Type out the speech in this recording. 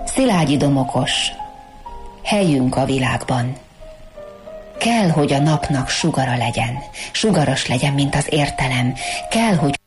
Szilágyi Domokos, helyünk a világban. Kell, hogy a napnak sugara legyen, sugaras legyen, mint az értelem. Kell, hogy